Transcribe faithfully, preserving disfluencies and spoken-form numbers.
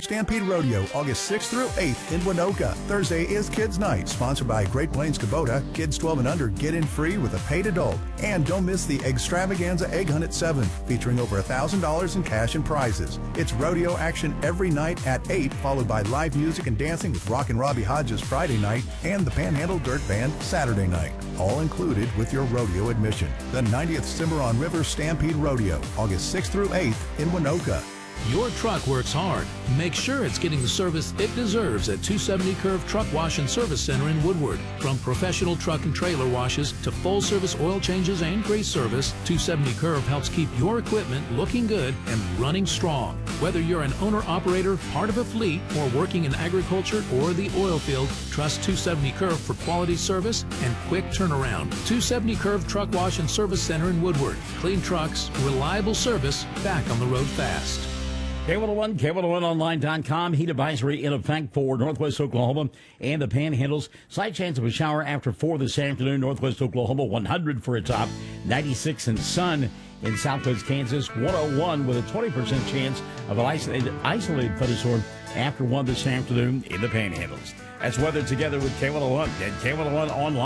Stampede Rodeo, August sixth through eighth in Winoka. Thursday is Kids Night, sponsored by Great Plains Kubota. Kids twelve and under get in free with a paid adult. And don't miss the Extravaganza Egg Hunt at seven, featuring over one thousand dollars in cash and prizes. It's rodeo action every night at eight, followed by live music and dancing with Rock and Robbie Hodges Friday night and the Panhandle Dirt Band Saturday night. All included with your rodeo admission. The ninetieth Cimarron River Stampede Rodeo, August sixth through eighth in Winoka. Your truck works hard. Make sure it's getting the service it deserves at two seventy Curve Truck Wash and Service Center in Woodward. From professional truck and trailer washes to full-service oil changes and grease service, two seventy Curve helps keep your equipment looking good and running strong. Whether you're an owner-operator, part of a fleet, or working in agriculture or the oil field, trust two seventy Curve for quality service and quick turnaround. two seventy Curve Truck Wash and Service Center in Woodward. Clean trucks, reliable service, back on the road fast. K one oh one, K one oh one online dot com. Heat advisory in effect for Northwest Oklahoma and the Panhandles. Slight chance of a shower after four this afternoon. Northwest Oklahoma, one hundred for a top. ninety-six in sun in southwest Kansas. one oh one with a twenty percent chance of an isolated, isolated thunderstorm after one this afternoon in the Panhandles. That's weather together with K one oh one and K one oh one online.